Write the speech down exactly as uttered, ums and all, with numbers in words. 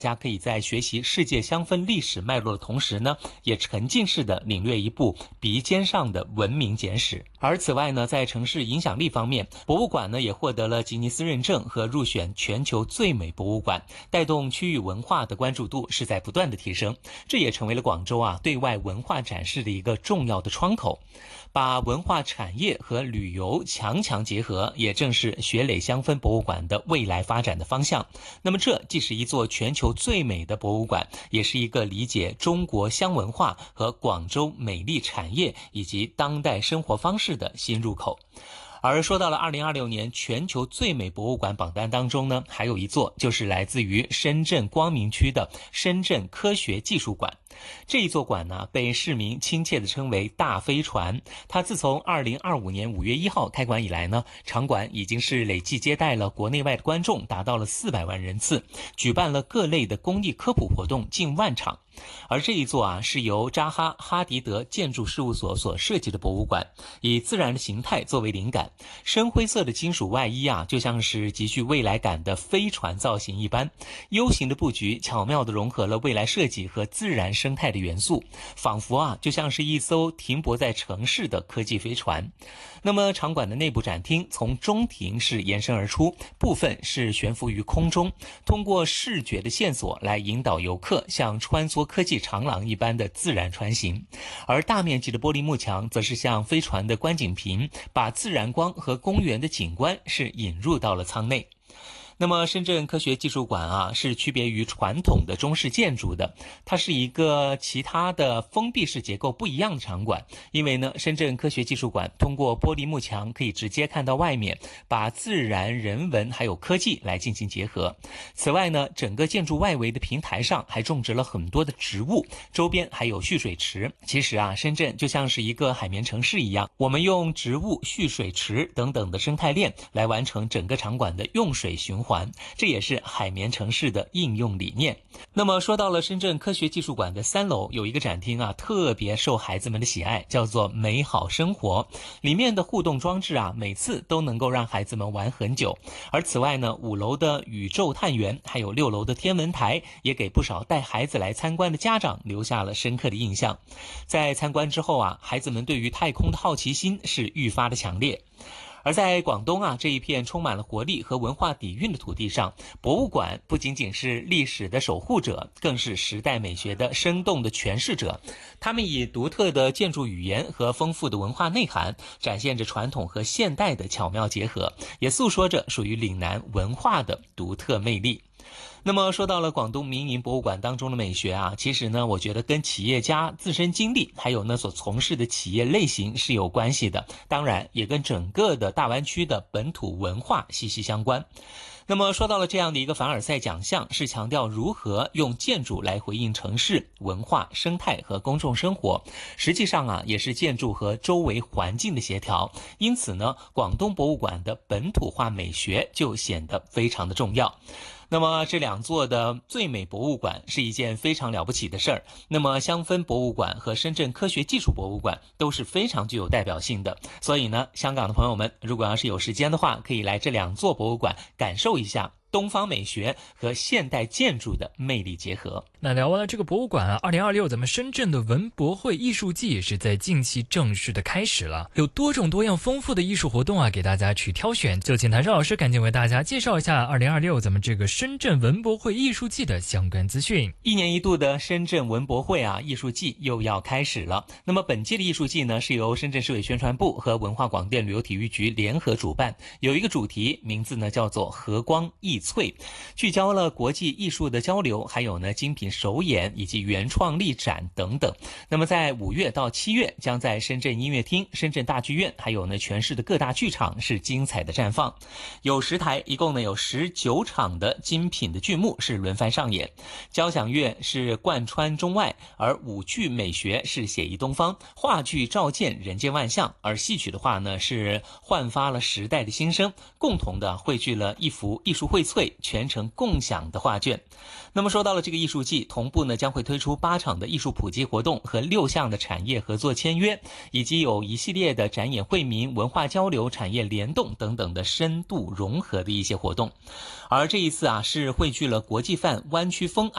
大家可以在学习世界香氛历史脉络的同时呢，也沉浸式的领略一部鼻尖上的文明简史。而此外呢，在城市影响力方面，博物馆呢也获得了吉尼斯认证和入选全球最美博物馆，带动区域文化的关注度是在不断的提升，这也成为了广州啊对外文化展示的一个重要的窗口。把文化产业和旅游强强结合，也正是雪磊香氛博物馆的未来发展的方向。那么这既是一座全球最美的博物馆，也是一个理解中国香文化和广州美丽产业以及当代生活方式的新入口。而说到了二零二六年全球最美博物馆榜单当中呢，还有一座就是来自于深圳光明区的深圳科学技术馆。这一座馆呢，被市民亲切地称为大飞船。它自从二零二五年五月一号开馆以来呢，场馆已经是累计接待了国内外的观众达到了四百万人次，举办了各类的公益科普活动近万场。而这一座啊，是由扎哈哈迪德建筑事务所所设计的博物馆，以自然的形态作为灵感，深灰色的金属外衣啊，就像是极具未来感的飞船造型一般。U 型的布局巧妙地融合了未来设计和自然生态的元素，仿佛啊，就像是一艘停泊在城市的科技飞船。那么场馆的内部展厅从中庭是延伸而出，部分是悬浮于空中，通过视觉的线索来引导游客像穿梭科技长廊一般的自然穿行。而大面积的玻璃幕墙则是像飞船的观景屏，把自然光和公园的景观是引入到了舱内。那么深圳科学技术馆啊，是区别于传统的中式建筑的，它是一个其他的封闭式结构不一样的场馆。因为呢，深圳科学技术馆通过玻璃幕墙可以直接看到外面，把自然、人文还有科技来进行结合。此外呢，整个建筑外围的平台上还种植了很多的植物，周边还有蓄水池。其实啊，深圳就像是一个海绵城市一样，我们用植物、蓄水池等等的生态链来完成整个场馆的用水循环。这也是海绵城市的应用理念。那么说到了深圳科学技术馆的三楼，有一个展厅啊，特别受孩子们的喜爱，叫做美好生活。里面的互动装置啊，每次都能够让孩子们玩很久。而此外呢，五楼的宇宙探园，还有六楼的天文台，也给不少带孩子来参观的家长留下了深刻的印象。在参观之后啊，孩子们对于太空的好奇心是愈发的强烈。而在广东啊，这一片充满了活力和文化底蕴的土地上，博物馆不仅仅是历史的守护者，更是时代美学的生动的诠释者。他们以独特的建筑语言和丰富的文化内涵，展现着传统和现代的巧妙结合，也诉说着属于岭南文化的独特魅力。那么说到了广东民营博物馆当中的美学啊，其实呢，我觉得跟企业家自身经历，还有呢所从事的企业类型是有关系的，当然也跟整个的大湾区的本土文化息息相关。那么说到了这样的一个凡尔赛奖项，是强调如何用建筑来回应城市文化生态和公众生活，实际上啊也是建筑和周围环境的协调。因此呢，广东博物馆的本土化美学就显得非常的重要。那么这两座的最美博物馆是一件非常了不起的事儿。那么香氛博物馆和深圳科学技术博物馆都是非常具有代表性的。所以呢，香港的朋友们，如果要是有时间的话，可以来这两座博物馆感受一下东方美学和现代建筑的魅力结合。 那聊完了这个博物馆啊，二零二六咱们深圳的文博会艺术季也是在近期正式的开始了，有多种多样丰富的艺术活动啊，给大家去挑选。就请谭少老师赶紧为大家介绍一下二零二六咱们这个深圳文博会艺术季的相关资讯。 一年一度的深圳文博会啊艺术季又要开始了。那么本届的艺术季呢，是由深圳市委宣传部和文化广电旅游体育局联合主办，有一个主题，名字呢叫做和光艺萃，聚焦了国际艺术的交流，还有呢精品首演以及原创力展等等。那么在五月到七月，将在深圳音乐厅、深圳大剧院，还有呢全市的各大剧场是精彩的绽放。有十台，一共呢有十九场的精品的剧目是轮番上演。交响乐是贯穿中外，而舞剧美学是写意东方，话剧照见人间万象，而戏曲的话呢是焕发了时代的新生，共同的汇聚了一幅艺术荟萃粹全程共享的画卷。那么说到了这个艺术季，同步呢将会推出八场的艺术普及活动和六项的产业合作签约，以及有一系列的展演惠民、文化交流、产业联动等等的深度融合的一些活动。而这一次啊，是汇聚了国际范、湾区风